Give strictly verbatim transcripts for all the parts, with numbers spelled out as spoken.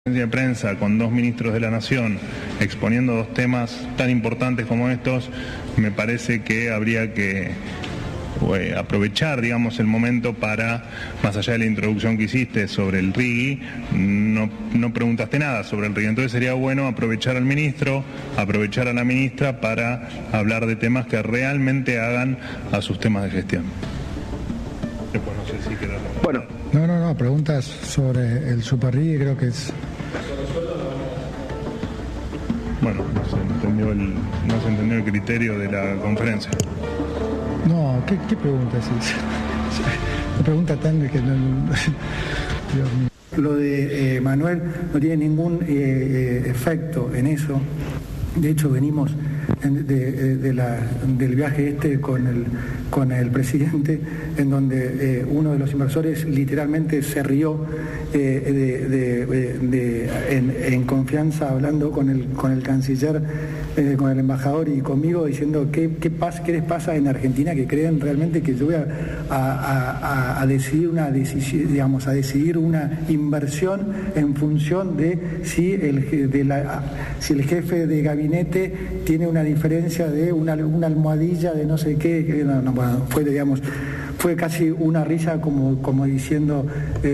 de prensa con dos ministros de la Nación exponiendo dos temas tan importantes como estos, me parece que habría que eh, aprovechar, digamos, el momento para, más allá de la introducción que hiciste sobre el R I G I, no, no preguntaste nada sobre el R I G I, entonces sería bueno aprovechar al ministro, aprovechar a la ministra para hablar de temas que realmente hagan a sus temas de gestión. Después no sé si queda... Bueno. No, no, no, preguntas sobre el Super R I G I, creo que es... Bueno, no se entendió el, no se entendió el criterio de la conferencia. No, ¿qué, qué pregunta es esa? Una pregunta tan que no... Dios mío. Lo de eh, Manuel no tiene ningún eh, efecto en eso. De hecho, venimos de, de, de la, del viaje este con el, con el presidente, en donde eh, uno de los inversores literalmente se rió eh, de, de, de, en, en confianza, hablando con el, con el canciller, eh, con el embajador y conmigo, diciendo qué, qué, pasa, qué les pasa en Argentina, que creen realmente que yo voy a, a, a, a decidir una decisión, digamos, a decidir una inversión en función de si el, de la, si el jefe de gabinete tiene una diferencia de una, una almohadilla de no sé qué, que no, no, bueno, fue, digamos, fue casi una risa como, como diciendo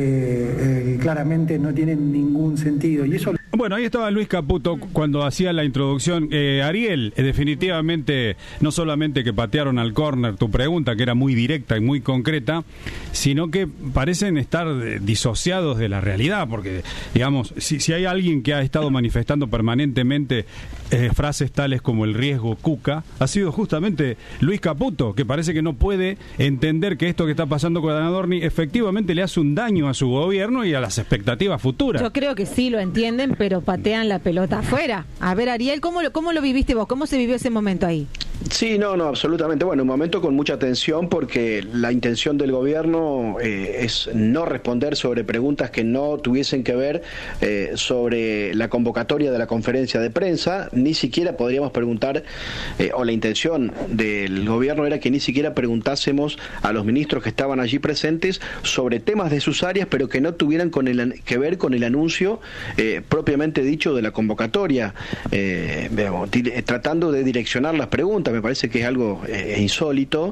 eh, eh, claramente no tiene ningún sentido. Y eso... Bueno, ahí estaba Luis Caputo cuando hacía la introducción. Eh, Ariel, eh, definitivamente, no solamente que patearon al córner tu pregunta, que era muy directa y muy concreta, sino que parecen estar eh, disociados de la realidad, porque, digamos, si, si hay alguien que ha estado manifestando permanentemente eh, frases tales como el riesgo Cuca, ha sido justamente Luis Caputo, que parece que no puede entender que esto que está pasando con Adorni efectivamente le hace un daño a su gobierno y a las expectativas futuras. Yo creo que sí lo entienden, pero patean la pelota afuera. A ver, Ariel, ¿cómo lo, cómo lo viviste vos? ¿Cómo se vivió ese momento ahí? Sí, no, no, absolutamente. Bueno, un momento con mucha tensión, porque la intención del gobierno eh, es no responder sobre preguntas que no tuviesen que ver eh, sobre la convocatoria de la conferencia de prensa. Ni siquiera podríamos preguntar, eh, o la intención del gobierno era que ni siquiera preguntásemos a los ministros que estaban allí presentes sobre temas de sus áreas, pero que no tuvieran con el, que ver con el anuncio eh, propiamente dicho de la convocatoria, eh, digamos, tratando de direccionar las preguntas. Me parece que es algo eh, insólito,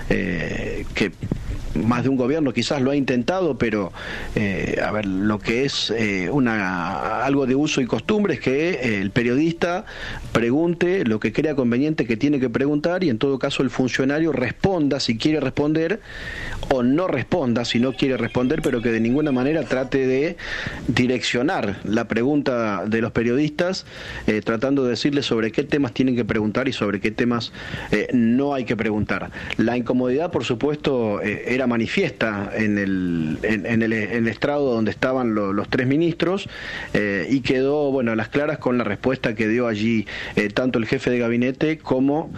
eh, que más de un gobierno quizás lo ha intentado, pero eh, a ver, lo que es eh, una algo de uso y costumbre es que eh, el periodista pregunte lo que crea conveniente que tiene que preguntar, y en todo caso el funcionario responda si quiere responder, o no responda si no quiere responder, pero que de ninguna manera trate de direccionar la pregunta de los periodistas, eh, tratando de decirles sobre qué temas tienen que preguntar y sobre qué temas eh, no hay que preguntar. La incomodidad, por supuesto, eh, era manifiesta en el, en, en el, en el estrado donde estaban lo, los tres ministros, eh, y quedó, bueno, a las claras con la respuesta que dio allí eh, tanto el jefe de gabinete como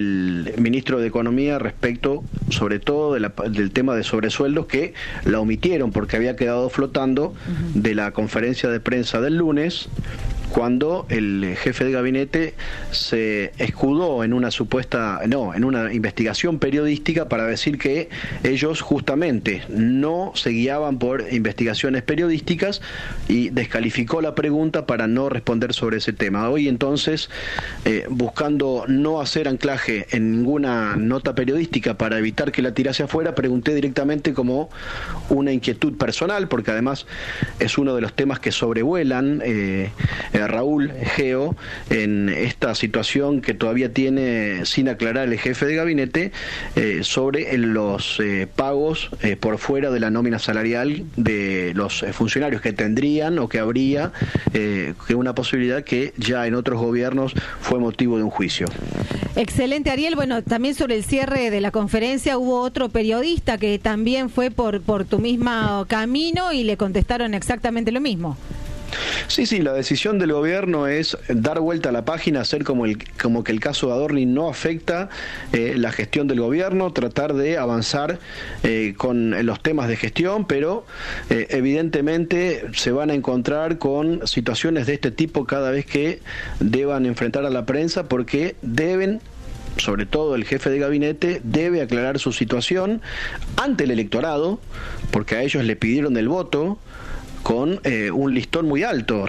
el ministro de Economía respecto, sobre todo, de la, del tema de sobresueldos, que la omitieron porque había quedado flotando uh-huh. de la conferencia de prensa del lunes, cuando el jefe de gabinete se escudó en una supuesta, no, en una investigación periodística para decir que ellos justamente no se guiaban por investigaciones periodísticas, y descalificó la pregunta para no responder sobre ese tema. Hoy entonces, eh, buscando no hacer anclaje en ninguna nota periodística para evitar que la tirase afuera, pregunté directamente como una inquietud personal, porque además es uno de los temas que sobrevuelan eh, Raúl Geo en esta situación que todavía tiene sin aclarar el jefe de gabinete, eh, sobre el, los eh, pagos eh, por fuera de la nómina salarial de los eh, funcionarios, que tendrían o que habría eh, que una posibilidad que ya en otros gobiernos fue motivo de un juicio. Excelente, Ariel. Bueno, también sobre el cierre de la conferencia hubo otro periodista que también fue por, por tu mismo camino y le contestaron exactamente lo mismo. Sí, sí, la decisión del gobierno es dar vuelta a la página, hacer como, el, como que el caso de Adorni no afecta eh, la gestión del gobierno, tratar de avanzar eh, con los temas de gestión, pero eh, evidentemente se van a encontrar con situaciones de este tipo cada vez que deban enfrentar a la prensa, porque deben, sobre todo el jefe de gabinete, debe aclarar su situación ante el electorado, porque a ellos le pidieron el voto con eh, un listón muy alto.